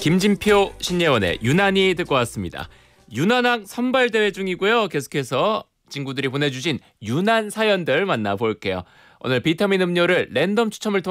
김진표, 신예원의 유난히 듣고 왔습니다. 유난학 선발대회 중이고요. 계속해서 친구들이 보내주신 유난 사연들 만나볼게요. 오늘 비타민 음료를 랜덤 추첨을 통해